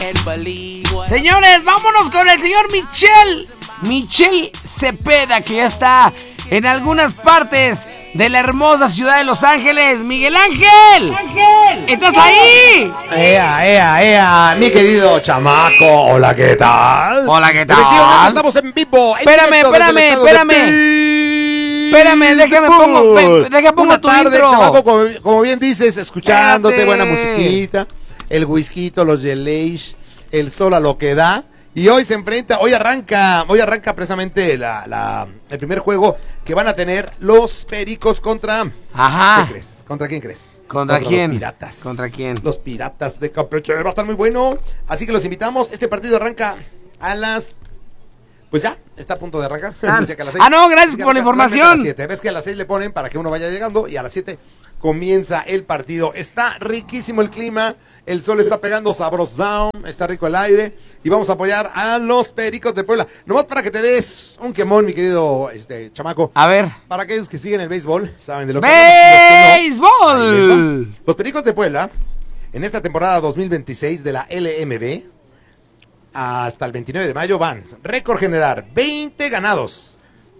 Señores, vámonos con el señor Michel Cepeda, que ya está en algunas partes de la hermosa ciudad de Los Ángeles. Miguel Ángel, ¿estás ahí? ¡Ea! Mi querido chamaco, hola, ¿qué tal? Hola, ¿qué tal? Efectivamente, estamos en vivo. Espérame, déjame pongo tu tarde, intro. chamaco, como bien dices, escuchándote, Espérate. buena musiquita, el whisky, los geleish, el sol a lo que da. Y hoy arranca precisamente el primer juego que van a tener los Pericos contra... Ajá. ¿Qué crees? ¿Contra quién crees? ¿Contra quién? Los Piratas. ¿Contra quién? Los Piratas de Campeche. Va a estar muy bueno. Así que los invitamos. Este partido arranca a las... Pues ya, está a punto de arrancar. Decía que a las 6. No, gracias por la información. A las 7. Ves que a las 6 le ponen para que uno vaya llegando y a las 7 comienza el partido. Está riquísimo el clima, el sol está pegando sabrosón, está rico el aire y vamos a apoyar a los Pericos de Puebla. Nomás para que te des un quemón, mi querido chamaco. A ver. Para aquellos que siguen el béisbol, saben de lo que ¡Béisbol! Los Pericos de Puebla, en esta temporada 2026 de la LMB, hasta el 29 de mayo van, récord general, 20 ganados,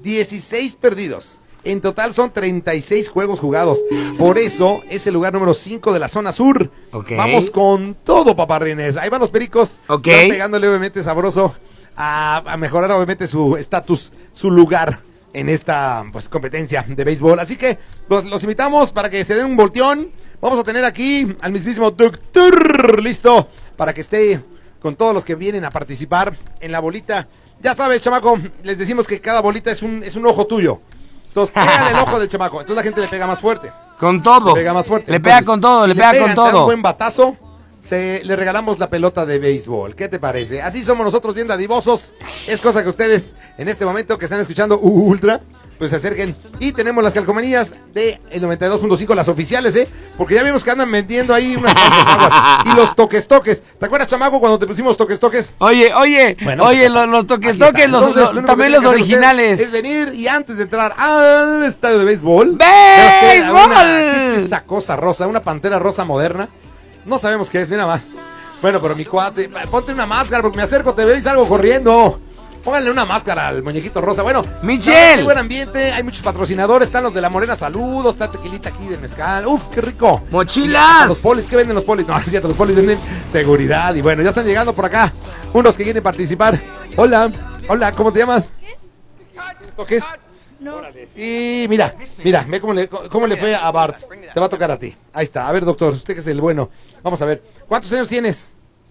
16 perdidos. En total son 36 juegos jugados. Por eso es el lugar número 5 de la zona sur. Okay. Vamos con todo, paparrines. Ahí van los Pericos. Okay. Están pegándole obviamente sabroso a mejorar obviamente su estatus, su lugar en esta competencia de béisbol. Así que los invitamos para que se den un volteón. Vamos a tener aquí al mismísimo doctor listo para que esté con todos los que vienen a participar en la bolita. Ya sabes, chamaco, les decimos que cada bolita es un ojo tuyo. Entonces, pega el ojo del chamaco. Entonces la gente le pega más fuerte. Con todo. Le pega más fuerte. Le pega con todo, le pega con te dan todo. un buen batazo. Le regalamos la pelota de béisbol. ¿Qué te parece? Así somos nosotros bien dadivosos. Es cosa que ustedes en este momento que están escuchando Ultra, pues se acerquen. Y tenemos las calcomanías de el 92.5, las oficiales, porque ya vimos que andan vendiendo ahí unas cuantas aguas. Y los toques. ¿Te acuerdas, chamaco, cuando te pusimos toques? Oye, Bueno, los toques, Entonces, lo único que también los tienen que hacer originales. Es venir y antes de entrar al estadio de béisbol. ¡Béisbol! ¿Qué es esa cosa rosa? Una pantera rosa moderna. No sabemos qué es, mira más. Bueno, pero mi cuate, ponte una máscara porque me acerco, te veo y salgo corriendo. Pónganle una máscara al muñequito rosa. Bueno, Michel, hay buen ambiente, hay muchos patrocinadores, están los de la Morena Saludos, está tequilita aquí de mezcal. Uf, qué rico. Mochilas. Los polis, ¿qué venden los polis? No, es cierto, los polis venden seguridad. Y bueno, ya están llegando por acá unos que quieren participar. Hola, ¿cómo te llamas? ¿Toques? No. Sí, mira, ve cómo le fue a Bart. Te va a tocar a ti. Ahí está. A ver, doctor, usted que es el bueno. Vamos a ver. ¿Cuántos años tienes?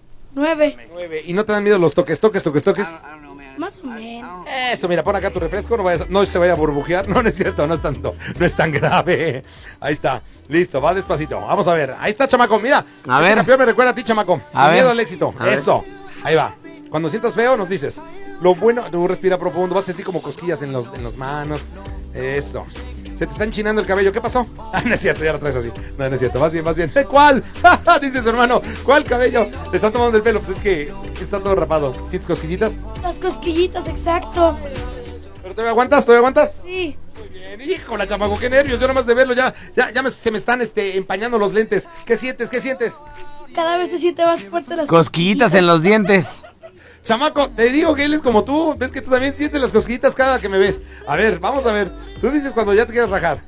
9. 9. ¿Y no te dan miedo los toques? Más o menos. Eso, mira, pon acá tu refresco, no se vaya a burbujear. No es cierto, no es tan grave. Ahí está, listo, va despacito. Vamos a ver, ahí está, chamaco, mira. A ver. Campeón me recuerda a ti, chamaco. A Sin ver. miedo al éxito, A ver. eso. Ahí va. Cuando sientas feo, nos dices. Lo bueno, tú respira profundo, vas a sentir como cosquillas en los manos. Eso. Se te está enchinando el cabello, ¿qué pasó? No es cierto, ya lo traes así. No es cierto, vas bien. ¿Cuál? Dice su hermano, ¿cuál cabello? Le están tomando el pelo, pues es que está todo rapado. ¿Sientes cosquillitas? Las cosquillitas, exacto. ¿Pero todavía aguantas? Sí. Muy bien, híjole, chamaco, qué nervios. Yo nomás de verlo se me están empañando los lentes. ¿Qué sientes? Cada vez se siente más fuerte las Cosquillitas en los dientes. Chamaco, te digo que él es como tú. Ves que tú también sientes las cosquillitas cada que me ves. A ver, vamos a ver. Tú dices cuando ya te quieres rajar.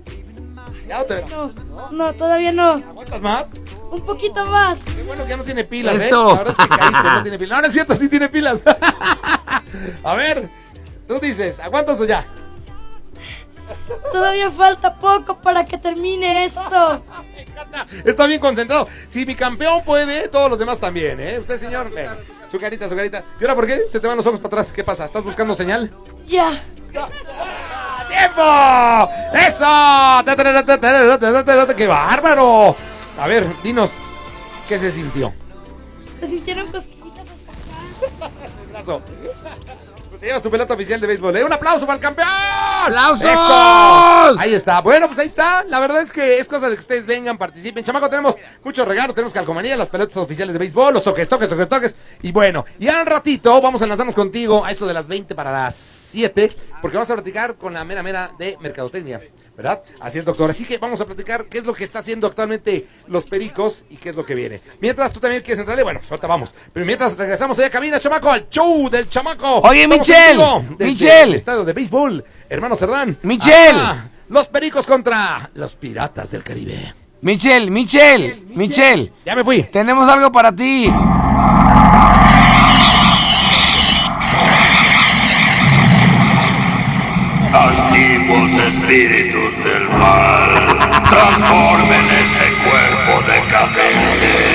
Ya te... No, todavía no. ¿Aguantas más? Un poquito más. Qué bueno que ya no tiene pilas, Eso. La verdad es que caíste, no tiene pilas. No, no es cierto, sí tiene pilas. A ver, tú dices, ¿aguantas o ya? Todavía falta poco para que termine esto. Está bien concentrado. Si mi campeón puede, todos los demás también, ¿eh? Usted, señor, ven. Su carita. ¿Y ahora por qué? Se te van los ojos para atrás. ¿Qué pasa? ¿Estás buscando señal? Ya. ¡Tiempo! ¡Eso! ¡Qué bárbaro! A ver, dinos, ¿qué se sintió? Se sintieron cosquillitas hasta acá. Brazo. Te llevas tu pelota oficial de béisbol. ¡Un aplauso para el campeón! ¡Aplausos! ¡Eso! Ahí está. Bueno, pues ahí está. La verdad es que es cosa de que ustedes vengan, participen. Chamaco, tenemos muchos regalos. Tenemos calcomanía, las pelotas oficiales de béisbol, los toques. Y bueno, y al ratito vamos a lanzarnos contigo a eso de las 20 para las 7, porque vamos a platicar con la mera de mercadotecnia. ¿verdad? Así es, doctor. Así que vamos a platicar qué es lo que está haciendo actualmente los Pericos y qué es lo que viene. Mientras tú también quieres entrarle, bueno, ahorita vamos. Pero mientras regresamos a cabina, chamaco, al show del chamaco. Oye, Michel, el estadio de béisbol, hermano Cerdán. Michel. Los Pericos contra los Piratas del Caribe. Michel. Ya me fui. Tenemos algo para ti. Antiguos espíritus del mal, transformen este cuerpo decadente